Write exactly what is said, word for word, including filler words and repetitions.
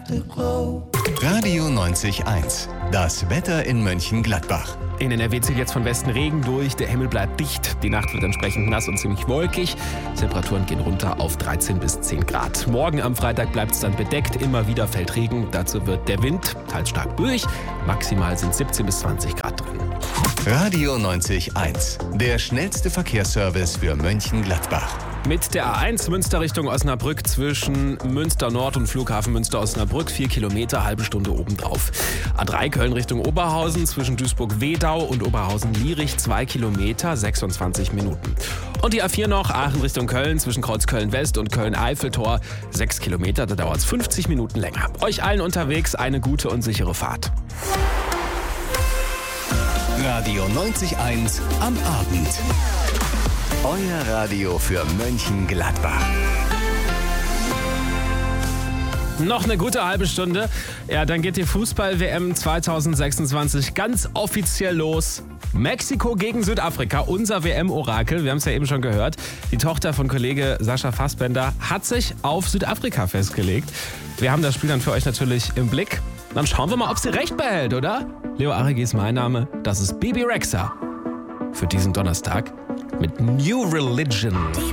Radio neunzig eins. Das Wetter in Mönchengladbach. In N R W zieht jetzt von Westen Regen durch, der Himmel bleibt dicht, die Nacht wird entsprechend nass und ziemlich wolkig. Temperaturen gehen runter auf dreizehn bis zehn Grad. Morgen am Freitag bleibt es dann bedeckt, immer wieder fällt Regen. Dazu wird der Wind teils stark böig, maximal sind siebzehn bis zwanzig Grad drin. Radio neunzig eins. Der schnellste Verkehrsservice für Mönchengladbach. Mit der A eins Münster Richtung Osnabrück zwischen Münster Nord und Flughafen Münster-Osnabrück, vier Kilometer, halbe Stunde obendrauf. A drei Köln Richtung Oberhausen zwischen Duisburg-Wedau und Oberhausen-Lierich, zwei Kilometer, sechsundzwanzig Minuten. Und die A vier noch, Aachen Richtung Köln zwischen Kreuzköln-West und Köln-Eiffeltor, sechs Kilometer, da dauert es fünfzig Minuten länger. Euch allen unterwegs eine gute und sichere Fahrt. Radio neunzig eins am Abend. Euer Radio für Mönchengladbach. Noch eine gute halbe Stunde. Ja, dann geht die Fußball-W M zwanzig sechsundzwanzig ganz offiziell los. Mexiko gegen Südafrika, unser W M-Orakel. Wir haben es ja eben schon gehört. Die Tochter von Kollege Sascha Fassbender hat sich auf Südafrika festgelegt. Wir haben das Spiel dann für euch natürlich im Blick. Dann schauen wir mal, ob sie recht behält, oder? Leo Arigi ist mein Name. Das ist Bebe Rexha. Für diesen Donnerstag mit New Religion.